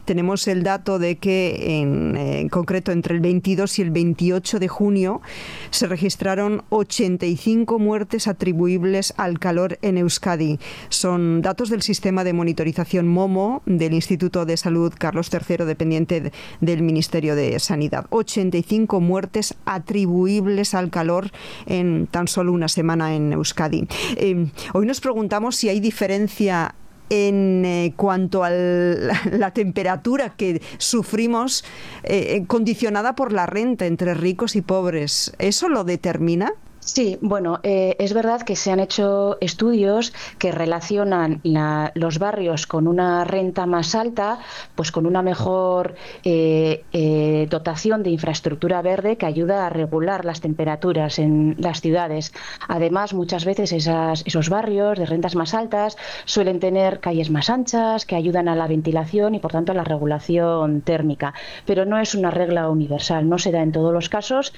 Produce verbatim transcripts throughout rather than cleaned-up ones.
tenemos el dato de que en, en concreto entre el veintidós y el veintiocho de junio se registraron ochenta y cinco muertes atribuibles al calor en Euskadi. Son datos del sistema de monitorización MOMO del Instituto de Salud Carlos tercero, dependiente de, del Ministerio de Sanidad. ochenta y cinco muertes atribuibles al calor en tan solo una semana en Euskadi. Eh, hoy nos preguntamos si hay diferencia en eh, cuanto a la, la temperatura que sufrimos eh, condicionada por la renta entre ricos y pobres. ¿Eso lo determina? Sí, bueno, eh, es verdad que se han hecho estudios que relacionan la, los barrios con una renta más alta, pues con una mejor eh, eh, dotación de infraestructura verde que ayuda a regular las temperaturas en las ciudades. Además, muchas veces esas, esos barrios de rentas más altas suelen tener calles más anchas que ayudan a la ventilación y, por tanto, a la regulación térmica. Pero no es una regla universal, no se da en todos los casos.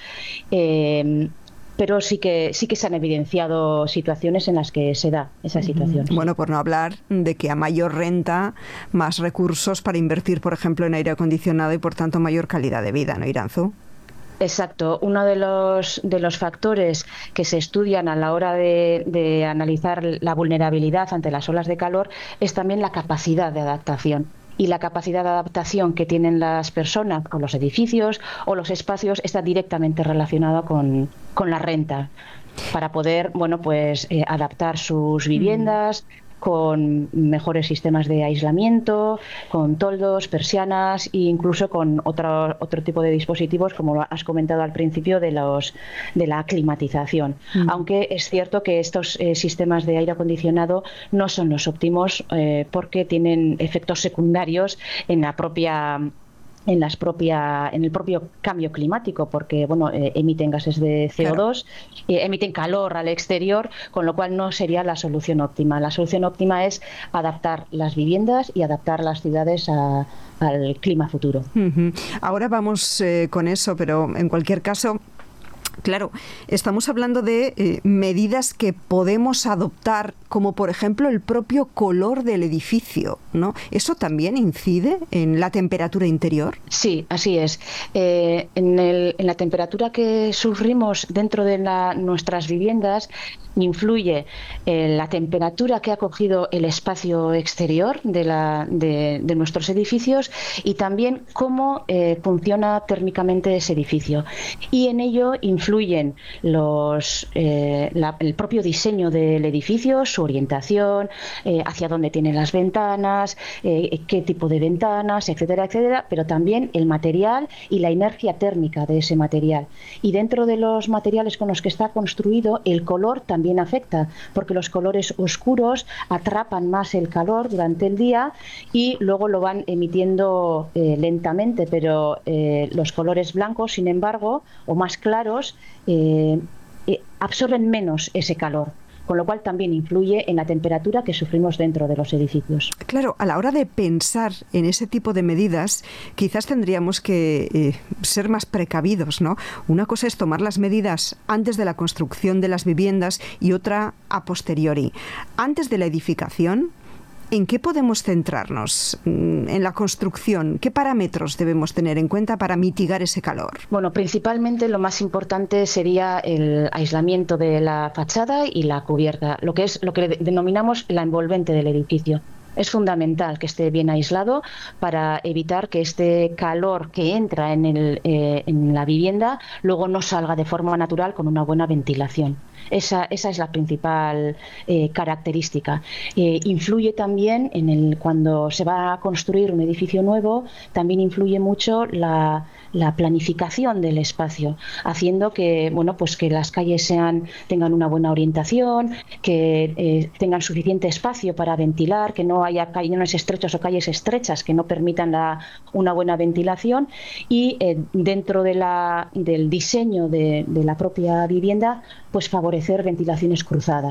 Eh, Pero sí que sí que se han evidenciado situaciones en las que se da esa situación. Bueno, por no hablar de que a mayor renta, más recursos para invertir, por ejemplo, en aire acondicionado y, por tanto, mayor calidad de vida, ¿no, Iranzu? Exacto. Uno de los de los factores que se estudian a la hora de, de analizar la vulnerabilidad ante las olas de calor es también la capacidad de adaptación. Y la capacidad de adaptación que tienen las personas con los edificios o los espacios está directamente relacionada con, con la renta, para poder, bueno, pues eh, adaptar sus viviendas con mejores sistemas de aislamiento, con toldos, persianas e incluso con otro, otro tipo de dispositivos, como has comentado al principio, de los de la climatización. Mm. Aunque es cierto que estos eh, sistemas de aire acondicionado no son los óptimos eh, porque tienen efectos secundarios en la propia en las propia en el propio cambio climático, porque bueno eh, emiten gases de C O dos, claro. eh, emiten calor al exterior, con lo cual no sería la solución óptima. La solución óptima es adaptar las viviendas y adaptar las ciudades a, al clima futuro. Uh-huh. Ahora vamos eh, con eso, pero en cualquier caso, claro, estamos hablando de eh, medidas que podemos adoptar, como por ejemplo el propio color del edificio, ¿no? ¿Eso también incide en la temperatura interior? Sí, así es. Eh, en, el, en la temperatura que sufrimos dentro de la, nuestras viviendas influye eh, la temperatura que ha cogido el espacio exterior de, la, de, de nuestros edificios y también cómo eh, funciona térmicamente ese edificio. Y en ello influyen los, eh, la, el propio diseño del edificio, su orientación, eh, hacia dónde tienen las ventanas, eh, qué tipo de ventanas, etcétera, etcétera, pero también el material y la inercia térmica de ese material. Y dentro de los materiales con los que está construido, el color también afecta, porque los colores oscuros atrapan más el calor durante el día y luego lo van emitiendo eh, lentamente, pero eh, los colores blancos, sin embargo, o más claros, eh, eh, absorben menos ese calor, con lo cual también influye en la temperatura que sufrimos dentro de los edificios. Claro, a la hora de pensar en ese tipo de medidas, quizás tendríamos que eh, ser más precavidos, ¿no? Una cosa es tomar las medidas antes de la construcción de las viviendas y otra a posteriori. Antes de la edificación, ¿en qué podemos centrarnos en la construcción? ¿Qué parámetros debemos tener en cuenta para mitigar ese calor? Bueno, principalmente lo más importante sería el aislamiento de la fachada y la cubierta, lo que es lo que denominamos la envolvente del edificio. Es fundamental que esté bien aislado para evitar que este calor que entra en, el, eh, en la vivienda luego no salga de forma natural con una buena ventilación. Esa, esa es la principal eh, característica. Eh, influye también en el cuando se va a construir un edificio nuevo, también influye mucho la, la planificación del espacio, haciendo que bueno pues que las calles sean tengan una buena orientación, que eh, tengan suficiente espacio para ventilar, que no haya calles estrechos o calles estrechas que no permitan la, una buena ventilación y eh, dentro de la, del diseño de, de la propia vivienda pues favorecer ventilaciones cruzadas.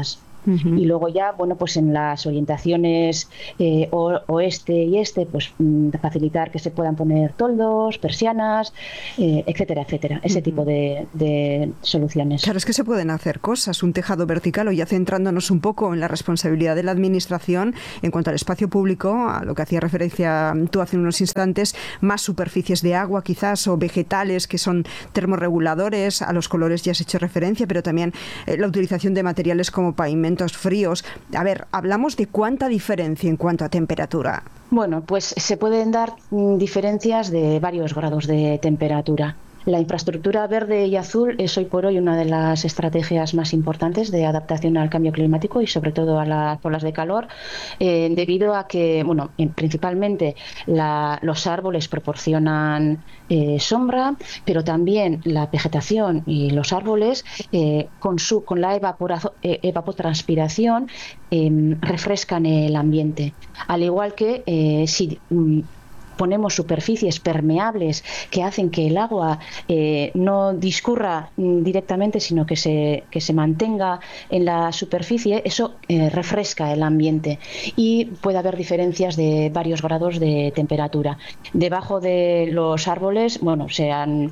Uh-huh. Y luego ya, bueno, pues en las orientaciones eh, o, oeste y este, pues mm, facilitar que se puedan poner toldos, persianas, eh, etcétera, etcétera. Ese uh-huh. tipo de, de soluciones. Claro, es que se pueden hacer cosas, un tejado vertical, o ya centrándonos un poco en la responsabilidad de la administración en cuanto al espacio público, a lo que hacía referencia tú hace unos instantes, más superficies de agua quizás o vegetales que son termorreguladores, a los colores ya has hecho referencia, pero también eh, la utilización de materiales como pavimentos fríos. A ver, hablamos de cuánta diferencia en cuanto a temperatura. Bueno, pues se pueden dar mm, diferencias de varios grados de temperatura. La infraestructura verde y azul es hoy por hoy una de las estrategias más importantes de adaptación al cambio climático y sobre todo a las olas de calor, eh, debido a que, bueno, principalmente la, los árboles proporcionan eh, sombra, pero también la vegetación y los árboles eh, con, su, con la evapora, eh, evapotranspiración eh, refrescan el ambiente. Al igual que eh, si mm, ponemos superficies permeables que hacen que el agua eh, no discurra directamente, sino que se, que se mantenga en la superficie, eso eh, refresca el ambiente y puede haber diferencias de varios grados de temperatura. Debajo de los árboles, bueno, se han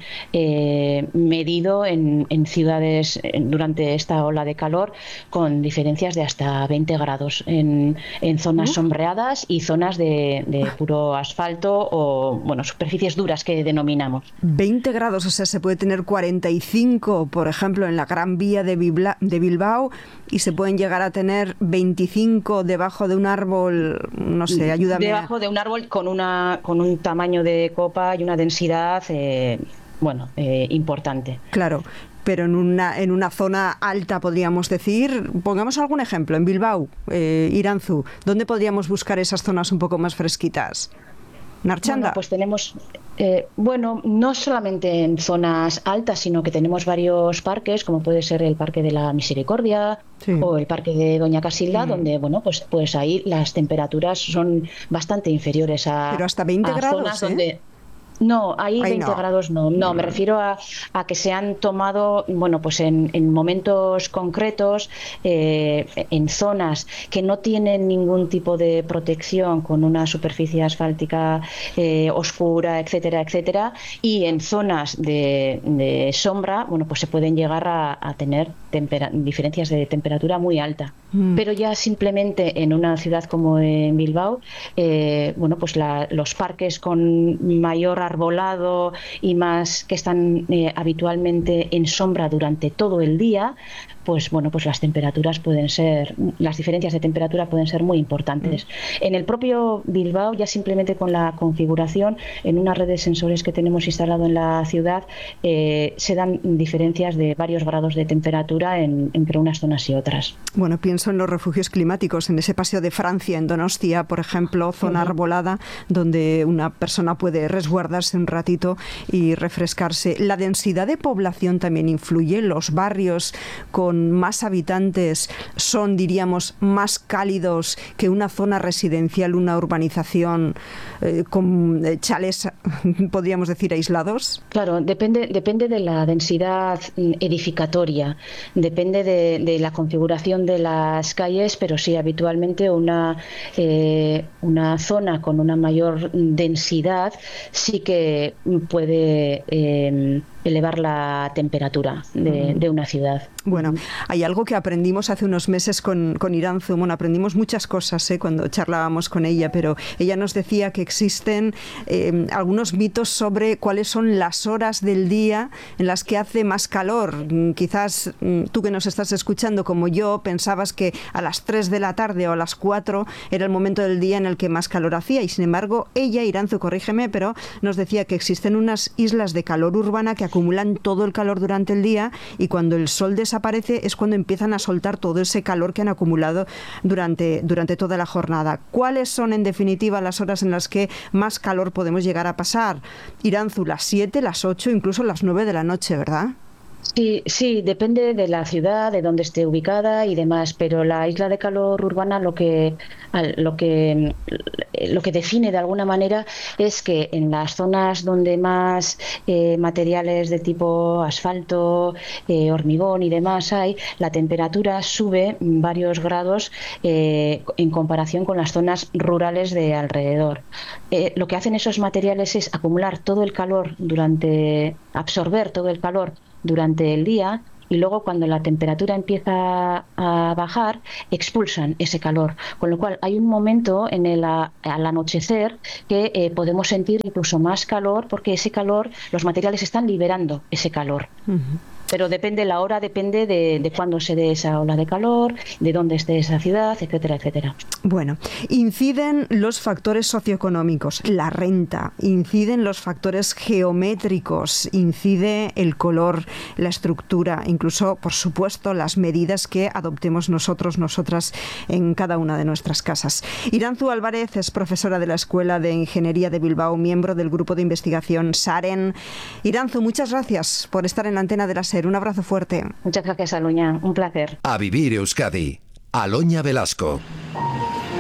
eh, medido en, en ciudades en, durante esta ola de calor con diferencias de hasta veinte grados en, en zonas uh. sombreadas y zonas de, de puro asfalto o, bueno, superficies duras que denominamos. veinte grados, o sea, se puede tener cuarenta y cinco, por ejemplo, en la Gran Vía de, Bibla, de Bilbao, y se pueden llegar a tener veinticinco debajo de un árbol, no sé, ayúdame. Debajo de un árbol con, una, con un tamaño de copa y una densidad, eh, bueno, eh, importante. Claro. Pero en una en una zona alta, podríamos decir, pongamos algún ejemplo, en Bilbao, eh, Iranzu, ¿dónde podríamos buscar esas zonas un poco más fresquitas? ¿Narchanda? Bueno, pues tenemos, eh, bueno, no solamente en zonas altas, sino que tenemos varios parques, como puede ser el Parque de la Misericordia, sí, o el Parque de Doña Casilda, mm. donde, bueno, pues pues ahí las temperaturas son bastante inferiores a, pero hasta veinte a grados, zonas ¿eh? donde... No, ahí Ay, veinte no. grados no. No, me refiero a, a que se han tomado, bueno, pues en, en momentos concretos, eh, en zonas que no tienen ningún tipo de protección, con una superficie asfáltica eh, oscura, etcétera, etcétera, y en zonas de, de sombra, bueno, pues se pueden llegar a, a tener tempera- diferencias de temperatura muy alta. Mm. Pero ya simplemente en una ciudad como en Bilbao, eh, bueno, pues la, los parques con mayor arbolado y más que están eh, habitualmente en sombra durante todo el día, pues bueno, pues las temperaturas pueden ser, las diferencias de temperatura pueden ser muy importantes. Mm. En el propio Bilbao, ya simplemente con la configuración, en una red de sensores que tenemos instalado en la ciudad, eh, se dan diferencias de varios grados de temperatura en, entre unas zonas y otras. Bueno, pienso en los refugios climáticos, en ese paseo de Francia, en Donostia, por ejemplo, zona uh-huh. arbolada, donde una persona puede resguardarse un ratito y refrescarse. ¿La densidad de población también influye? ¿Los barrios con más habitantes son, diríamos, más cálidos que una zona residencial, una urbanización eh, con chalés, podríamos decir, aislados? Claro, depende, depende de la densidad edificatoria, depende de, de la configuración de las calles, pero sí, habitualmente una, eh, una zona con una mayor densidad sí que puede eh, elevar la temperatura de, de una ciudad. Bueno, hay algo que aprendimos hace unos meses con, con Iranzu. Bueno, aprendimos muchas cosas ¿eh? cuando charlábamos con ella, pero ella nos decía que existen eh, algunos mitos sobre cuáles son las horas del día en las que hace más calor. Quizás tú que nos estás escuchando, como yo, pensabas que a las tres de la tarde o a las cuatro era el momento del día en el que más calor hacía, y sin embargo ella, Iranzu, corrígeme, pero nos decía que existen unas islas de calor urbana que acumulan todo el calor durante el día, y cuando el sol desaparece es cuando empiezan a soltar todo ese calor que han acumulado durante, durante toda la jornada. ¿Cuáles son, en definitiva, las horas en las que más calor podemos llegar a pasar? Iranzu, las siete, las ocho, incluso las nueve de la noche, ¿verdad? Sí, sí, depende de la ciudad, de dónde esté ubicada y demás, pero la isla de calor urbana lo que, lo que, lo que define de alguna manera es que en las zonas donde más eh, materiales de tipo asfalto, eh, hormigón y demás hay, la temperatura sube varios grados eh, en comparación con las zonas rurales de alrededor. Eh, lo que hacen esos materiales es acumular todo el calor durante, absorber todo el calor durante el día y luego cuando la temperatura empieza a bajar expulsan ese calor, con lo cual hay un momento en el a, al anochecer que eh, podemos sentir incluso más calor porque ese calor, los materiales están liberando ese calor. Uh-huh. Pero depende la hora, depende de, de cuándo se dé esa ola de calor, de dónde esté esa ciudad, etcétera, etcétera. Bueno, inciden los factores socioeconómicos, la renta, inciden los factores geométricos, incide el color, la estructura, incluso, por supuesto, las medidas que adoptemos nosotros, nosotras, en cada una de nuestras casas. Iranzu Álvarez es profesora de la Escuela de Ingeniería de Bilbao, miembro del grupo de investigación SAREN. Iranzu, muchas gracias por estar en la antena de la SER. Un abrazo fuerte. Muchas gracias, Aloña. Un placer. A vivir Euskadi. Aloña Velasco.